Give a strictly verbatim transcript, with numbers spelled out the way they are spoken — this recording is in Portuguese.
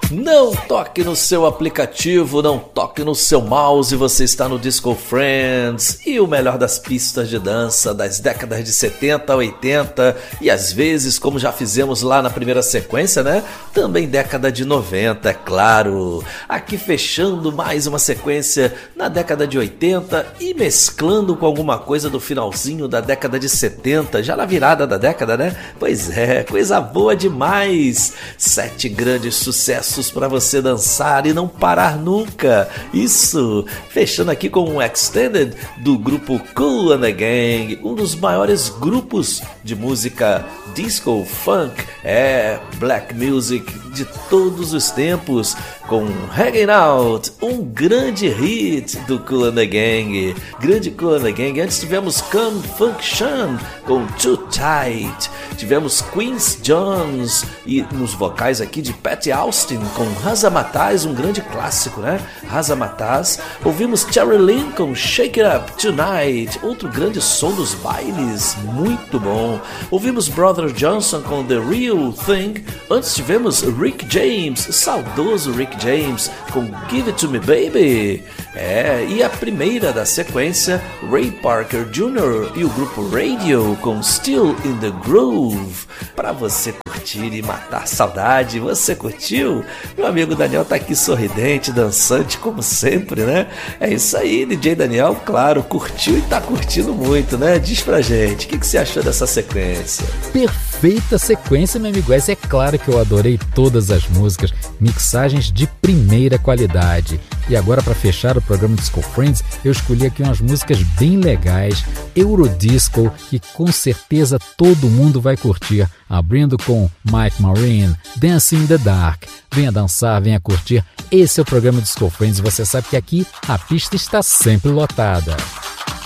Não toque no seu aplicativo, não toque no seu mouse, você está no Disco Friends. E o melhor das pistas de dança das décadas de setenta, oitenta e às vezes, como já fizemos lá na primeira sequência, né? Também década de noventa, é claro. Aqui fechando mais uma sequência na década de oitenta e mesclando com alguma coisa do finalzinho da década de setenta, já na virada da década, né? Pois é, coisa boa demais. Sete grandes sucessos para você dançar e não parar nunca. Isso, fechando aqui com um extended do grupo Kool and the Gang, um dos maiores grupos de música disco funk, é black music de todos os tempos, com Hanging Out, um grande hit do Kool and the Gang. Grande Kool and the Gang. Antes tivemos Come Function com Too Tight. Tivemos Quincy Jones e nos vocais aqui de Patty Austin com Razzmatazz, um grande clássico, né? Razzmatazz. Ouvimos Cherry Lynn com Shake It Up Tonight, outro grande som dos bailes, muito bom. Ouvimos Brother Johnson com The Real Thing. Antes tivemos Rick James, saudoso Rick James com Give It To Me Baby. É, e a primeira da sequência, Ray Parker Júnior e o grupo Radio com Still in the Groove. Para você curtir e matar a saudade, você curtiu? Meu amigo Daniel tá aqui sorridente, dançante como sempre, né? É isso aí, D J Daniel, claro, curtiu e tá curtindo muito, né? Diz pra gente, o que, que você achou dessa sequência? Perfeita sequência, meu amigo. Essa é claro que eu adorei todas as músicas, mixagens de primeira qualidade. E agora, para fechar o programa Disco Friends, eu escolhi aqui umas músicas bem legais, Eurodisco, que com certeza todo mundo vai curtir. Abrindo com Mike Marine, Dancing in the Dark. Venha dançar, venha curtir. Esse é o programa Disco Friends e você sabe que aqui a pista está sempre lotada.